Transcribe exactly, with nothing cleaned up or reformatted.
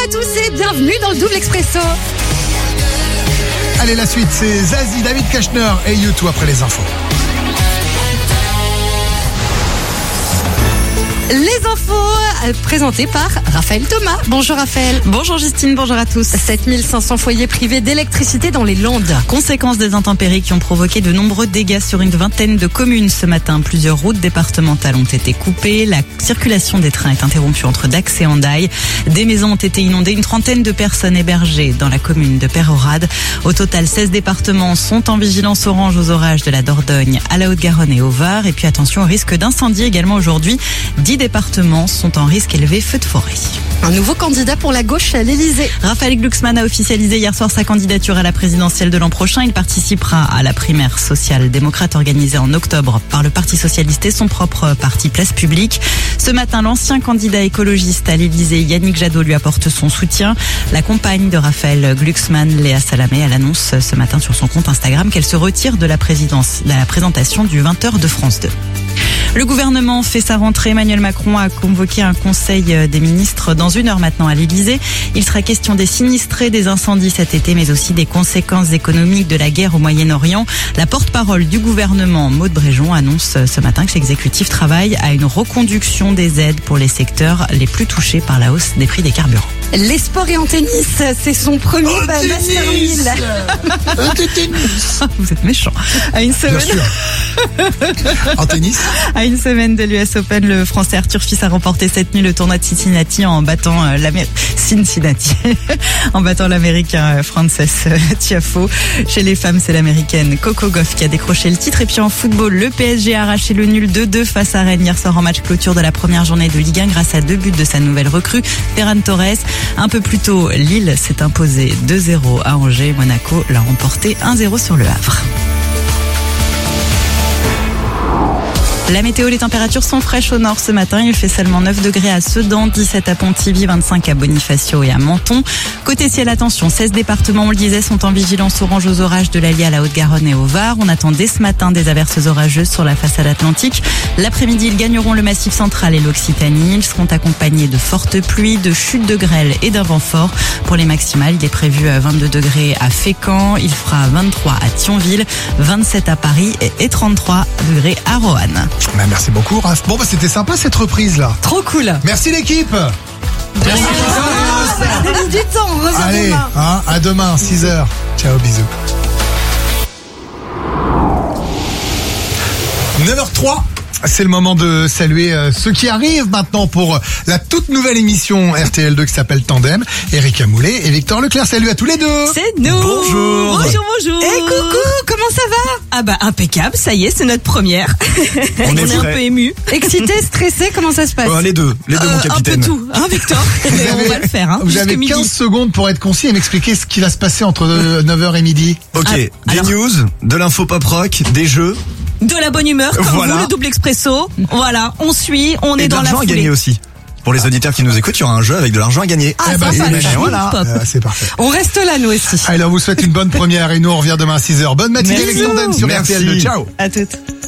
tous et bienvenue dans le Double Expresso. Allez, la suite, c'est Zazie, David Kushner et U deux après les infos. Les infos euh, présentées par Raphaël Thomas. Bonjour Raphaël. Bonjour Justine, bonjour à tous. sept mille cinq cents foyers privés d'électricité dans les Landes. Conséquence des intempéries qui ont provoqué de nombreux dégâts sur une vingtaine de communes ce matin. Plusieurs routes départementales ont été coupées. La circulation des trains est interrompue entre Dax et Hendaye. Des maisons ont été inondées. Une trentaine de personnes hébergées dans la commune de Peyrehorade. Au total, seize départements sont en vigilance orange aux orages de la Dordogne à la Haute-Garonne et au Var. Et puis attention au risque d'incendie également aujourd'hui. dix départements sont en risque élevé feu de forêt. Un nouveau candidat pour la gauche à l'Elysée. Raphaël Glucksmann a officialisé hier soir sa candidature à la présidentielle de l'an prochain. Il participera à la primaire social-démocrate organisée en octobre par le Parti socialiste et son propre parti Place Publique. Ce matin, l'ancien candidat écologiste à l'Elysée, Yannick Jadot, lui apporte son soutien. La compagne de Raphaël Glucksmann, Léa Salamé, elle annonce ce matin sur son compte Instagram qu'elle se retire de la présidence, de la présentation du vingt heures de France deux. Le gouvernement fait sa rentrée. Emmanuel Macron a convoqué un conseil des ministres dans une heure maintenant à l'Elysée. Il sera question des sinistrés des incendies cet été, mais aussi des conséquences économiques de la guerre au Moyen-Orient. La porte-parole du gouvernement, Maud Bréjon, annonce ce matin que l'exécutif travaille à une reconduction des aides pour les secteurs les plus touchés par la hausse des prix des carburants. Les sports et en tennis, c'est son premier Oh, bah, tennis Master mille. Un de tennis. Vous êtes méchant. À une semaine. Bien sûr. En tennis. À une semaine de l'U S Open, le Français Arthur Fils a remporté cette nuit le tournoi de Cincinnati en battant euh, l'Amé- Cincinnati, en battant l'Américain Frances Tiafoe. Chez les femmes, c'est l'Américaine Coco Gauff qui a décroché le titre. Et puis en football, le P S G a arraché le nul deux deux face à Rennes hier soir en match clôture de la première journée de Ligue un grâce à deux buts de sa nouvelle recrue, Ferran Torres. Un peu plus tôt, Lille s'est imposé deux zéro à Angers. Monaco l'a remporté un zéro sur le Havre. La météo, les températures sont fraîches au nord ce matin. Il fait seulement neuf degrés à Sedan, dix-sept à Pontivy, vingt-cinq à Bonifacio et à Menton. Côté ciel, attention, seize départements, on le disait, sont en vigilance orange aux orages de l'Allier à la Haute-Garonne et au Var. On attend dès ce matin des averses orageuses sur la façade atlantique. L'après-midi, ils gagneront le Massif central et l'Occitanie. Ils seront accompagnés de fortes pluies, de chutes de grêle et d'un vent fort. Pour les maximales, il est prévu vingt-deux degrés à Fécamp. Il fera vingt-trois à Thionville, vingt-sept à Paris et trente-trois degrés à Roanne. Bah, merci beaucoup, Raph. Bon, bah, c'était sympa cette reprise là. Trop cool. Merci l'équipe. Merci. Donnez du temps, on revient Allez, demain. hein, à demain, six heures. Ciao, bisous. neuf heures trois. C'est le moment de saluer euh, ceux qui arrivent maintenant pour euh, la toute nouvelle émission R T L deux qui s'appelle Tandem. Erika Moulet et Victor Leclerc. Salut à tous les deux. C'est nous. Bonjour. Bonjour, bonjour. Eh coucou, comment ça va? Ah bah impeccable, ça y est, c'est notre première. On est est un prêt. peu ému. Excité, stressé, comment ça se passe? Euh, les deux, les deux, mon Euh, un capitaine. peu tout, hein Victor. Mais on va le faire, hein. Vous jusqu'à avez midi. quinze secondes pour être concis et m'expliquer ce qui va se passer entre euh, neuf heures et midi. Ok, Ah, des alors- news, de l'info pop rock, des jeux, De la bonne humeur, comme Voilà. vous, le double expresso. Voilà, on suit, on est et de dans la l'argent à foulée. gagner aussi. Pour les auditeurs qui nous écoutent, il y aura un jeu avec de l'argent à gagner. Ah, Eh ben, sympa, c'est le magnifique. jeu, Voilà. pop. Euh, c'est parfait. On reste là, nous aussi. Allez, on vous souhaite une bonne première et nous on revient demain à six heures. Bonne matinée Merci. avec Tandem sur Merci. R T L deux. Ciao. À toutes.